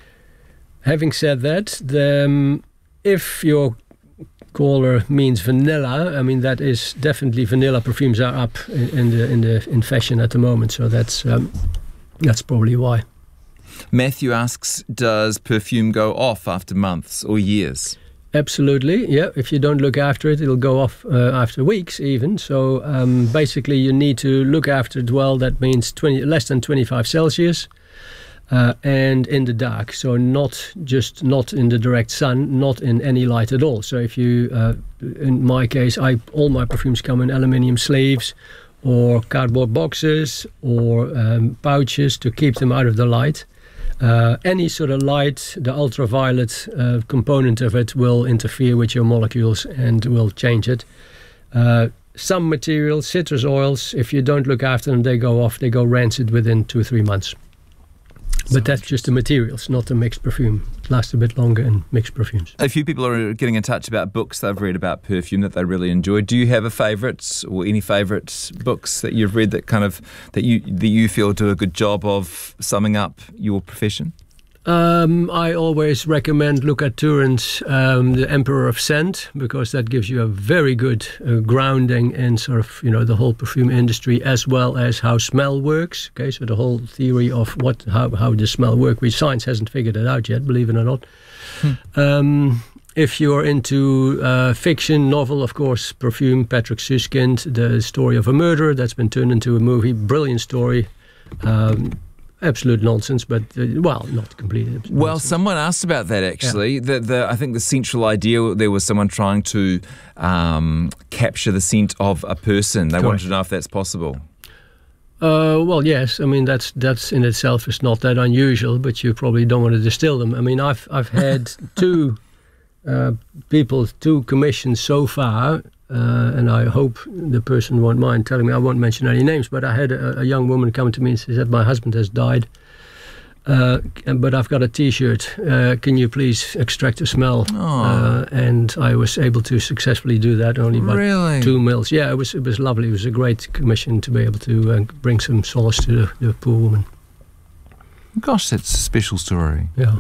having said that, the, um, if your caller means vanilla, I mean that is definitely, vanilla perfumes are up in, in the in the in fashion at the moment. So that's um, that's probably why. Matthew asks, does perfume go off after months or years? Absolutely, yeah. If you don't look after it, it'll go off uh, after weeks even. So um, basically you need to look after it well. That means twenty, less than twenty-five Celsius. Uh, and in the dark, so not just not in the direct sun, not in any light at all. So if you, uh, in my case, I all my perfumes come in aluminium sleeves or cardboard boxes or um, pouches to keep them out of the light. Uh, any sort of light, the ultraviolet uh, component of it will interfere with your molecules and will change it. Uh, some materials, citrus oils, if you don't look after them, they go off, they go rancid within two or three months. But that's just the materials, not the mixed perfume. It lasts a bit longer in mixed perfumes. A few people are getting in touch about books they've read about perfume that they really enjoy. Do you have a favourite or any favourite books that you've read that kind of that you that you feel do a good job of summing up your profession? Um, I always recommend Luca Turin's um, The Emperor of Scent, because that gives you a very good uh, grounding in sort of, you know, the whole perfume industry, as well as how smell works. Okay, so the whole theory of what how, how the smell works, which science hasn't figured it out yet, believe it or not. Hmm. Um, if you're into uh, fiction, novel, of course, Perfume, Patrick Suskind, The Story of a Murderer, that's been turned into a movie. Brilliant story. Um, Absolute nonsense, but uh, well, not completely. Nonsense. Well, someone asked about that actually. Yeah. The, the, I think the central idea there was someone trying to um, capture the scent of a person. They Correct. wanted to know if that's possible. Uh, well, yes. I mean, that's that's in itself is not that unusual, but you probably don't want to distill them. I mean, I've I've had two uh, people, two commissions so far. Uh, and I hope the person won't mind telling me. I won't mention any names, but I had a, a young woman come to me and she said, my husband has died, uh, but I've got a T-shirt. Uh, can you please extract the smell? Uh, and I was able to successfully do that, only about really? two mils. Yeah, it was it was lovely. It was a great commission to be able to uh, bring some solace to the, the poor woman. Gosh, that's a special story. Yeah.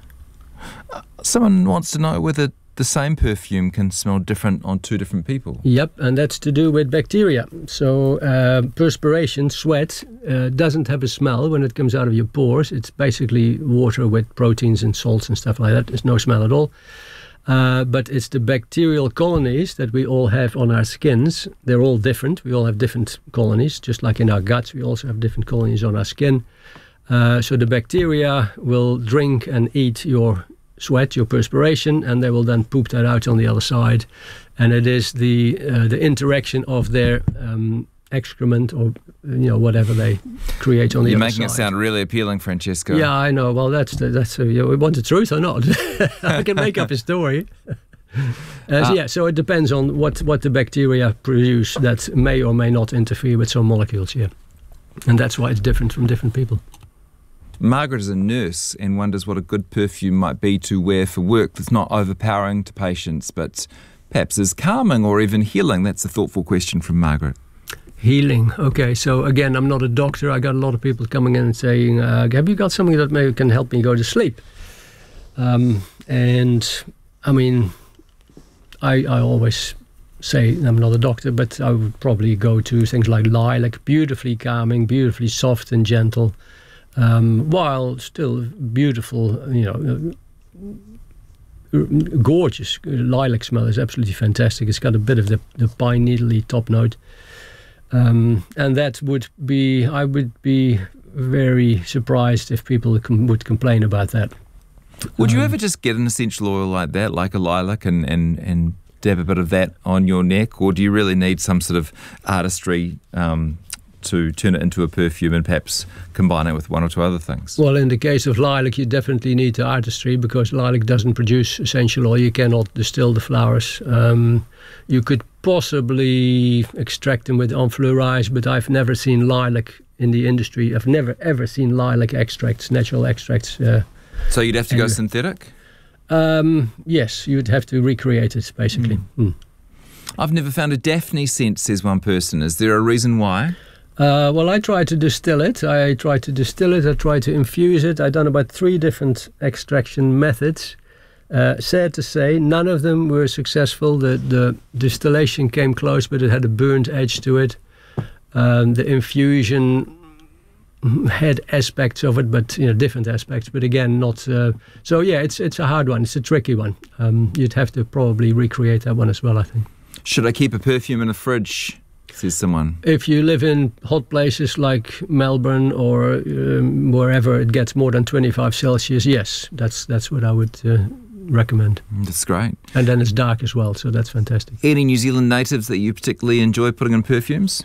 Uh, someone wants to know whether the same perfume can smell different on two different people. Yep, and that's to do with bacteria. So uh, perspiration, sweat, uh, doesn't have a smell when it comes out of your pores. It's basically water with proteins and salts and stuff like that. There's no smell at all. Uh, but it's the bacterial colonies that we all have on our skins. They're all different. We all have different colonies, just like in our guts. We also have different colonies on our skin. Uh, so the bacteria will drink and eat your sweat, your perspiration, and they will then poop that out on the other side. And it is the uh, the interaction of their um, excrement or you know whatever they create on the You're other side. You're making it sound really appealing, Francesco. Yeah, I know. Well, that's the, that's a, you know, we want the truth or not? I can make up a story. Uh, so yeah, so it depends on what what the bacteria produce that may or may not interfere with some molecules. Yeah, and that's why it's different from different people. Margaret is a nurse and wonders what a good perfume might be to wear for work that's not overpowering to patients, but perhaps is calming or even healing. That's a thoughtful question from Margaret. Healing. Okay, so again, I'm not a doctor. I got a lot of people coming in and saying, uh, have you got something that maybe can help me go to sleep? Um, and, I mean, I, I always say I'm not a doctor, but I would probably go to things like lilac, beautifully calming, beautifully soft and gentle, um, while still beautiful, you know, gorgeous. Lilac smell is absolutely fantastic. It's got a bit of the, the pine needly top note. Um, and that would be, I would be very surprised if people com- would complain about that. Would you um, ever just get an essential oil like that, like a lilac, and, and, and dab a bit of that on your neck? Or do you really need some sort of artistry um, to turn it into a perfume and perhaps combine it with one or two other things? Well, in the case of lilac, you definitely need the artistry because lilac doesn't produce essential oil. You cannot distill the flowers. Um, you could possibly extract them with enfleurage, but I've never seen lilac in the industry. I've never, ever seen lilac extracts, natural extracts. Uh, so you'd have to go and, synthetic? Um, yes, you'd have to recreate it, basically. Mm. Mm. I've never found a Daphne scent, says one person. Is there a reason why? Uh, well, I tried to distill it. I tried to distill it. I tried to infuse it. I've done about three different extraction methods. Uh, sad to say, none of them were successful. The, the distillation came close, but it had a burnt edge to it. Um, the infusion had aspects of it, but you know, different aspects. But again, not. Uh, so yeah, it's it's a hard one. It's a tricky one. Um, you'd have to probably recreate that one as well, I think. Should I keep a perfume in a fridge? Says someone. If you live in hot places like Melbourne or um, wherever it gets more than twenty-five Celsius, yes, that's that's what I would uh, recommend. That's great. And then it's dark as well, so that's fantastic. Any New Zealand natives that you particularly enjoy putting in perfumes?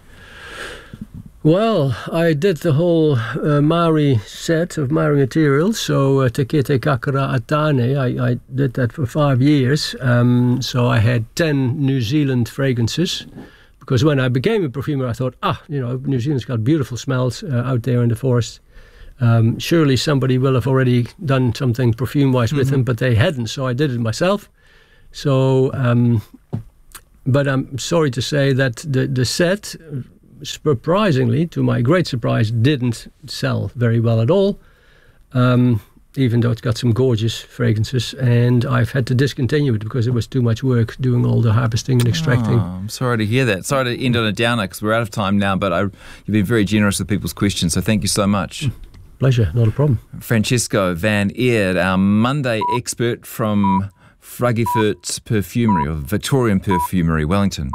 Well, I did the whole uh, Maori set of Maori materials, so uh, Te Kete Kakara Atane, I, I did that for five years. Um, so I had ten New Zealand fragrances. Because when I became a perfumer, I thought, ah, you know, New Zealand's got beautiful smells uh, out there in the forest. Um, surely somebody will have already done something perfume-wise mm-hmm. with them, but they hadn't, so I did it myself. So, um, but I'm sorry to say that the, the set, surprisingly, to my great surprise, didn't sell very well at all. Um, even though it's got some gorgeous fragrances, and I've had to discontinue it because it was too much work doing all the harvesting and extracting. Oh, I'm sorry to hear that. Sorry to end on a downer because we're out of time now, but I, you've been very generous with people's questions, so thank you so much. Pleasure, not a problem. Francesco Van Eerd, our Monday expert from Fragifurt Perfumery, or Victorian Perfumery, Wellington.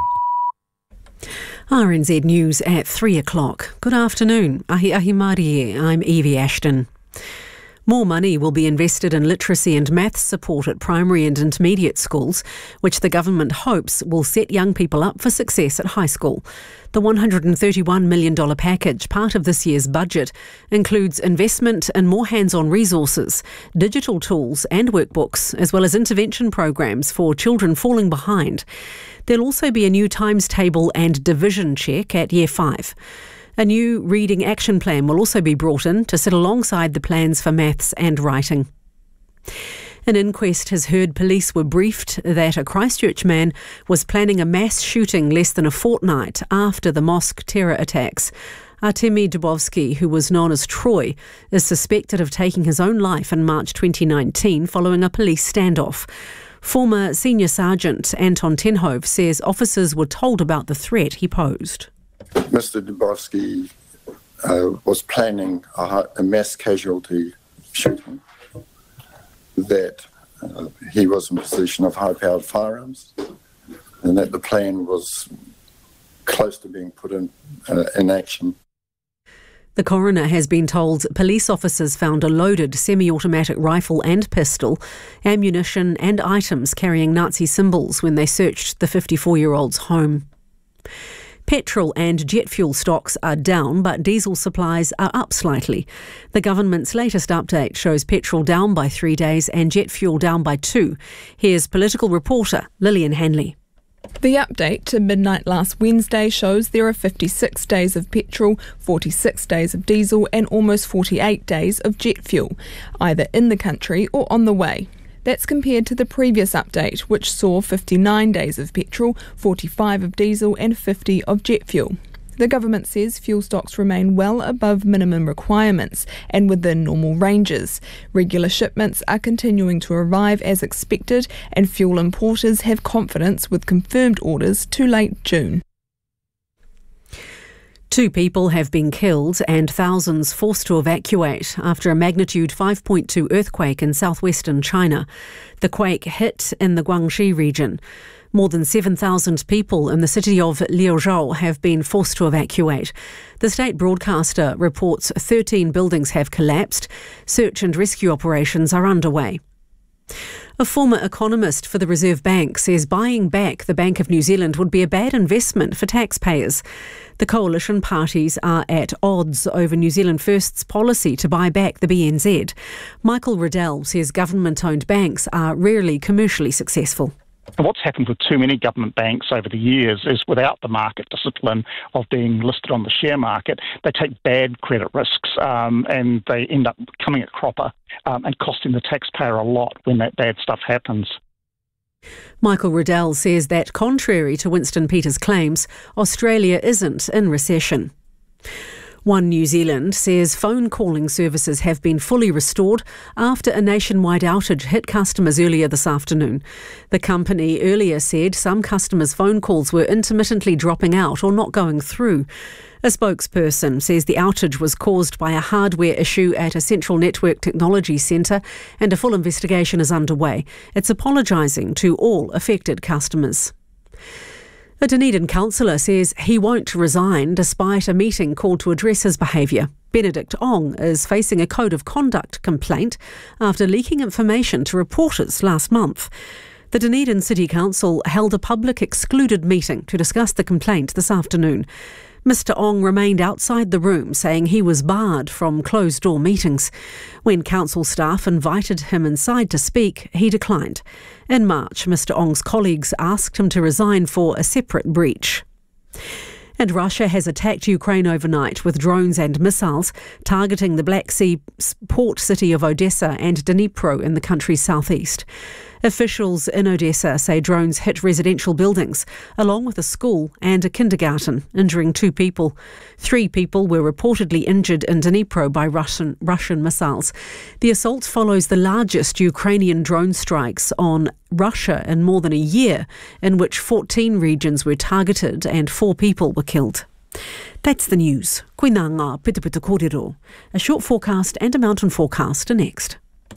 R N Z News at three o'clock. Good afternoon. Ahi ahi Mārie, I'm Evie Ashton. More money will be invested in literacy and maths support at primary and intermediate schools, which the government hopes will set young people up for success at high school. The one hundred thirty-one million dollars package, part of this year's budget, includes investment in more hands-on resources, digital tools and workbooks, as well as intervention programs for children falling behind. There'll also be a new times table and division check at Year five. A new reading action plan will also be brought in to sit alongside the plans for maths and writing. An inquest has heard police were briefed that a Christchurch man was planning a mass shooting less than a fortnight after the mosque terror attacks. Artemi Dubovsky, who was known as Troy, is suspected of taking his own life in March twenty nineteen following a police standoff. Former Senior Sergeant Anton Tenhove says officers were told about the threat he posed. Mister Dubovsky uh, was planning a, a mass casualty shooting, that uh, he was in possession of high-powered firearms, and that the plan was close to being put in, uh, in action. The coroner has been told police officers found a loaded semi-automatic rifle and pistol, ammunition and items carrying Nazi symbols when they searched the fifty-four-year-old's home. Petrol and jet fuel stocks are down, but diesel supplies are up slightly. The government's latest update shows petrol down by three days and jet fuel down by two. Here's political reporter Lillian Hanley. The update to midnight last Wednesday shows there are fifty-six days of petrol, forty-six days of diesel and almost forty-eight days of jet fuel, either in the country or on the way. That's compared to the previous update, which saw fifty-nine days of petrol, forty-five of diesel and fifty of jet fuel. The government says fuel stocks remain well above minimum requirements and within normal ranges. Regular shipments are continuing to arrive as expected, and fuel importers have confidence with confirmed orders to late June. Two people have been killed and thousands forced to evacuate after a magnitude five point two earthquake in southwestern China. The quake hit in the Guangxi region. More than seven thousand people in the city of Liuzhou have been forced to evacuate. The state broadcaster reports thirteen buildings have collapsed. Search and rescue operations are underway. A former economist for the Reserve Bank says buying back the Bank of New Zealand would be a bad investment for taxpayers. The coalition parties are at odds over New Zealand First's policy to buy back the B N Z. Michael Riddell says government-owned banks are rarely commercially successful. And what's happened with too many government banks over the years is without the market discipline of being listed on the share market, they take bad credit risks um, and they end up coming at cropper um, and costing the taxpayer a lot when that bad stuff happens. Michael Riddell says that contrary to Winston Peters' claims, Australia isn't in recession. One New Zealand says phone calling services have been fully restored after a nationwide outage hit customers earlier this afternoon. The company earlier said some customers' phone calls were intermittently dropping out or not going through. A spokesperson says the outage was caused by a hardware issue at a central network technology centre and a full investigation is underway. It's apologising to all affected customers. A Dunedin councillor says he won't resign despite a meeting called to address his behaviour. Benedict Ong is facing a code of conduct complaint after leaking information to reporters last month. The Dunedin City Council held a public excluded meeting to discuss the complaint this afternoon. Mister Ong remained outside the room, saying he was barred from closed-door meetings. When council staff invited him inside to speak, he declined. In March, Mister Ong's colleagues asked him to resign for a separate breach. And Russia has attacked Ukraine overnight with drones and missiles, targeting the Black Sea port city of Odessa and Dnipro in the country's southeast. Officials in Odessa say drones hit residential buildings, along with a school and a kindergarten, injuring two people. Three people were reportedly injured in Dnipro by Russian, Russian missiles. The assault follows the largest Ukrainian drone strikes on Russia in more than a year, in which fourteen regions were targeted and four people were killed. That's the news. Koina ngā pita pita kōrero. A short forecast and a mountain forecast are next.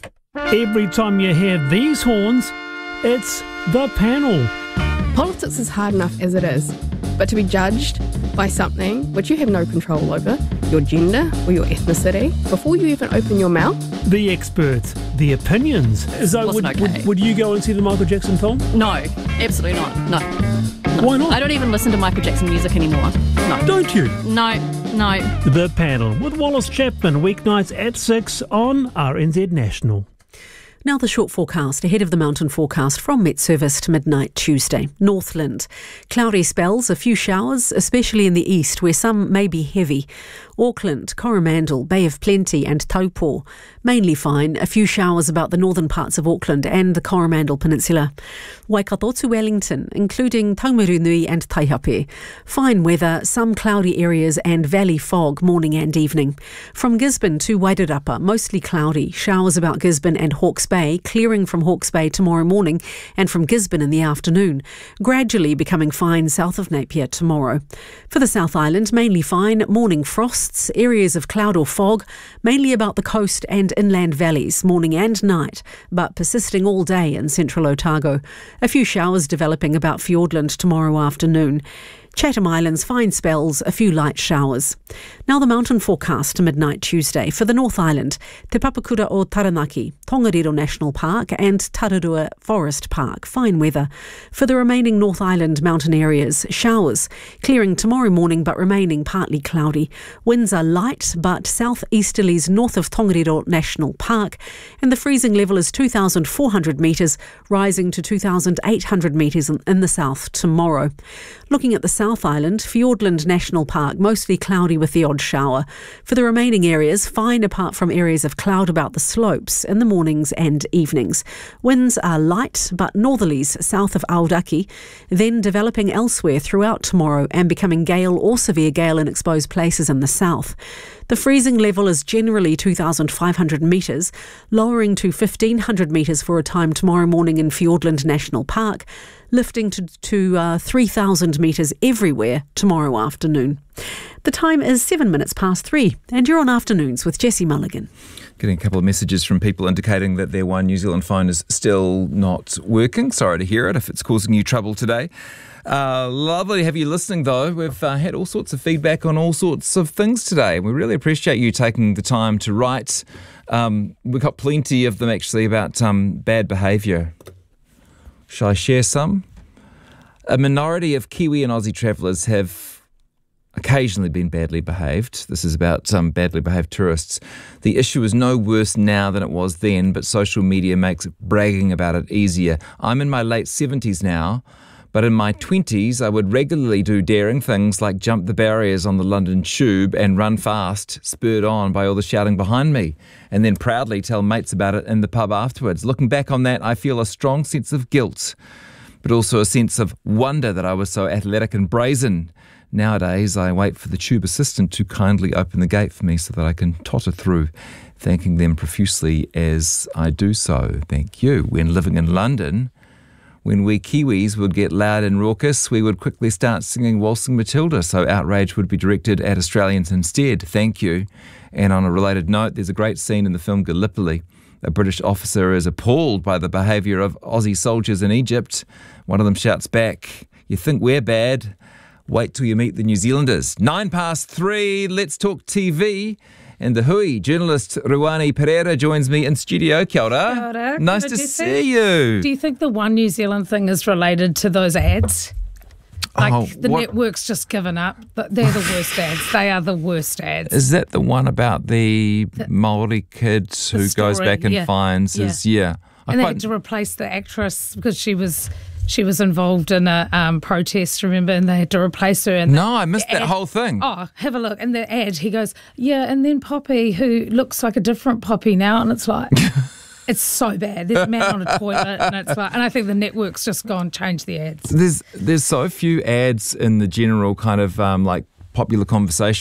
Every time you hear these horns, it's the panel. Politics is hard enough as it is, but to be judged by something which you have no control over, your gender or your ethnicity, before you even open your mouth. The experts, the opinions. So would, okay. would, would you go and see the Michael Jackson film? No, absolutely not. No. no. Why not? I don't even listen to Michael Jackson music anymore. No. Don't you? No, no. The Panel with Wallace Chapman, weeknights at six on R N Z National. Now the short forecast ahead of the mountain forecast from Met Service to midnight Tuesday. Northland. Cloudy spells, a few showers, especially in the east where some may be heavy. Auckland, Coromandel, Bay of Plenty and Taupo. Mainly fine, a few showers about the northern parts of Auckland and the Coromandel Peninsula. Waikato to Wellington, including Taumarunui and Taihape. Fine weather, some cloudy areas and valley fog morning and evening. From Gisborne to Wairarapa, mostly cloudy. Showers about Gisborne and Hawke's Bay, clearing from Hawke's Bay tomorrow morning and from Gisborne in the afternoon. Gradually becoming fine south of Napier tomorrow. For the South Island, mainly fine, morning frosts, areas of cloud or fog, mainly about the coast and inland valleys, morning and night, but persisting all day in central Otago. A few showers developing about Fiordland tomorrow afternoon. Chatham Islands, fine spells, a few light showers. Now the mountain forecast to midnight Tuesday. For the North Island, Te Papakura o Taranaki, Tongariro National Park and Tararua Forest Park, fine weather. For the remaining North Island mountain areas, showers, clearing tomorrow morning but remaining partly cloudy. Winds are light but southeasterlies north of Tongariro National Park, and the freezing level is two thousand four hundred metres, rising to two thousand eight hundred metres in the south tomorrow. Looking at the South Island, Fiordland National Park, mostly cloudy with the odd shower. For the remaining areas, fine apart from areas of cloud about the slopes in the mornings and evenings. Winds are light but northerlies south of Aotearoa, then developing elsewhere throughout tomorrow and becoming gale or severe gale in exposed places in the south. The freezing level is generally two thousand five hundred metres, lowering to fifteen hundred metres for a time tomorrow morning in Fiordland National Park, lifting to, to uh, three thousand metres everywhere tomorrow afternoon. The time is seven minutes past three, and you're on Afternoons with Jessie Mulligan. Getting a couple of messages from people indicating that their One New Zealand phone is still not working. Sorry to hear it if it's causing you trouble today. Uh, lovely to have you listening, though. We've uh, had all sorts of feedback on all sorts of things today. We really appreciate you taking the time to write. Um, we've got plenty of them, actually, about um, bad behaviour. Shall I share some? A minority of Kiwi and Aussie travellers have occasionally been badly behaved. This is about um, badly behaved tourists. The issue is no worse now than it was then, but social media makes bragging about it easier. I'm in my late seventies now, but in my twenties I would regularly do daring things like jump the barriers on the London Tube and run fast, spurred on by all the shouting behind me, and then proudly tell mates about it in the pub afterwards. Looking back on that, I feel a strong sense of guilt, but also a sense of wonder that I was so athletic and brazen. Nowadays, I wait for the tube assistant to kindly open the gate for me so that I can totter through, thanking them profusely as I do so. Thank you. When living in London, when we Kiwis would get loud and raucous, we would quickly start singing Waltzing Matilda, so outrage would be directed at Australians instead. Thank you. And on a related note, there's a great scene in the film Gallipoli. A British officer is appalled by the behaviour of Aussie soldiers in Egypt. One of them shouts back, "You think we're bad? Wait till you meet the New Zealanders." Nine past three, let's talk T V. And the Hui journalist Ruani Pereira joins me in studio. Kia ora. Kia ora. Nice to see you. Do you think the One New Zealand thing is related to those ads? Like oh, the what? network's just given up. But they're the worst ads. They are the worst ads. Is that the one about the, the Māori kid who story, goes back and yeah. finds yeah. his, yeah. And they had to replace the actress because she was she was involved in a um, protest, remember, and they had to replace her. And no, the, I missed that ad, whole thing. Oh, have a look. And the ad, he goes, yeah, and then Poppy, who looks like a different Poppy now, and it's like... It's so bad. There's a man on a toilet, and it's like, and I think the network's just gone change the ads. There's there's so few ads in the general kind of um, like popular conversation